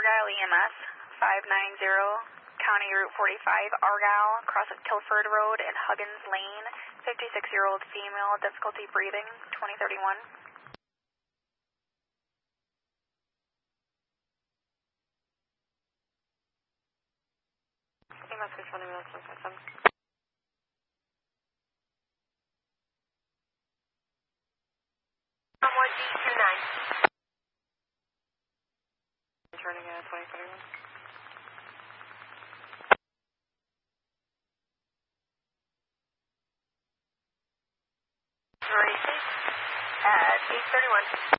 Argyle EMS, 590, County Route 45, Argyle, cross of Tilford Road and Huggins Lane, 56-year-old female, difficulty breathing, 2031. EMS 620 minutes, 157. G29. Turning at 2031. Emergency at 831.